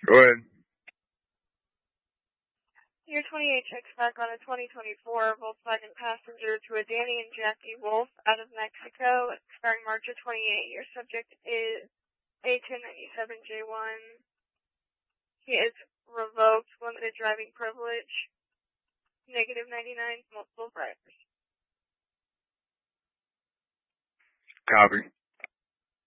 Go ahead. Year 28 checks back on a 2024 Volkswagen Passenger to a Danny and Jackie Wolf out of Mexico, expiring March of 28. Your subject is A1097J1. He is revoked, limited driving privilege, negative 99, multiple drivers. Copy.